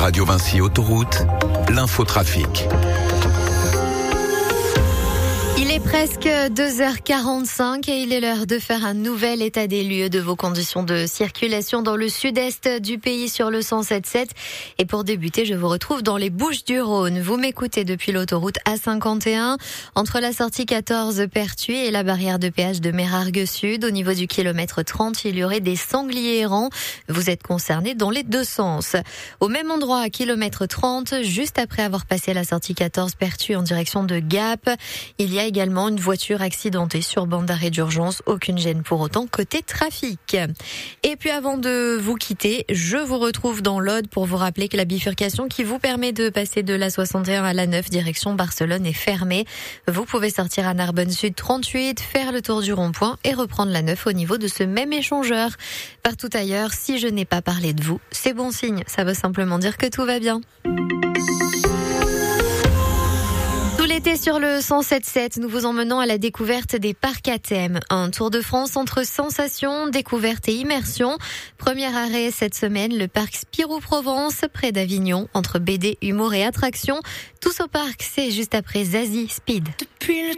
Radio Vinci Autoroute, l'infotrafic. Il est presque 2h45 et il est l'heure de faire un nouvel état des lieux de vos conditions de circulation dans le sud-est du pays sur le 107.7. Et pour débuter, je vous retrouve dans les Bouches-du-Rhône. Vous m'écoutez depuis l'autoroute A51, entre la sortie 14 Pertuis et la barrière de péage de Mérargues Sud. Au niveau du kilomètre 30, il y aurait des sangliers errants. Vous êtes concernés dans les deux sens. Au même endroit, à kilomètre 30, juste après avoir passé la sortie 14 Pertuis en direction de Gap, il y a également une voiture accidentée sur bande d'arrêt d'urgence. Aucune gêne pour autant côté trafic. Et puis avant de vous quitter, je vous retrouve dans l'Aude pour vous rappeler que la bifurcation qui vous permet de passer de la 61 à la 9 direction Barcelone est fermée. Vous pouvez sortir à Narbonne Sud 38, faire le tour du rond-point et reprendre la 9 au niveau de ce même échangeur. Partout ailleurs, si je n'ai pas parlé de vous, c'est bon signe. Ça veut simplement dire que tout va bien. L'été sur le 107.7, nous vous emmenons à la découverte des parcs à thème. Un tour de France entre sensations, découverte et immersion. Premier arrêt cette semaine, le parc Spirou-Provence, près d'Avignon, entre BD, humour et attraction. Tous au parc, c'est juste après Zazie Speed.